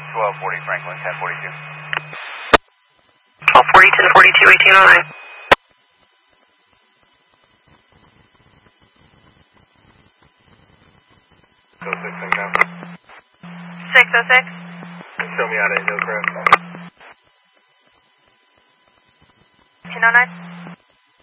1240 Franklin, 1042. 1240, 1042, 1809. 606 now. 606. Show me out of Hillcrest. 1009.